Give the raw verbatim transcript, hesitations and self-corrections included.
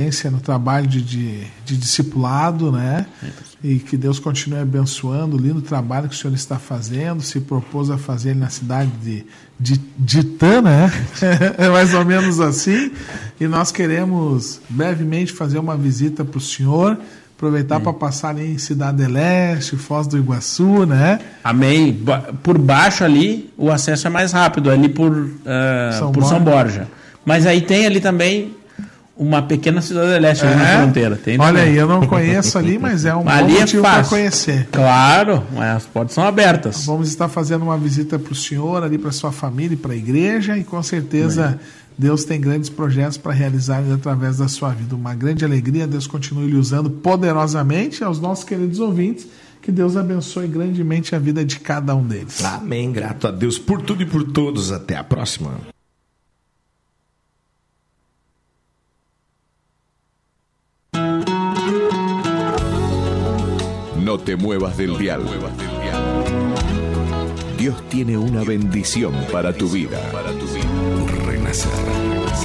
no trabalho de, de, de discipulado, né? E que Deus continue abençoando o lindo trabalho que o senhor está fazendo, se propôs a fazer na cidade de, de, de Itã, né? É mais ou menos assim. E nós queremos brevemente fazer uma visita para o senhor, aproveitar para passar ali em Cidade do Leste, Foz do Iguaçu, né? Amém. Por baixo ali, o acesso é mais rápido, ali por, uh, São, por Borja. São Borja. Mas aí tem ali também uma pequena Cidade do Leste, é? ali na fronteira. Tem Olha aí, eu não conheço ali, mas é um ali bom motivo é para conhecer. Claro, mas as portas são abertas. Vamos estar fazendo uma visita para o senhor, ali para sua família e para a igreja, e com certeza Amém. Deus tem grandes projetos para realizar através da sua vida. Uma grande alegria, Deus continue lhe usando poderosamente. Aos nossos queridos ouvintes, que Deus abençoe grandemente a vida de cada um deles. Amém, grato a Deus por tudo e por todos. Até a próxima. No te muevas del dial. Dios tiene una bendición para tu vida. Renacer.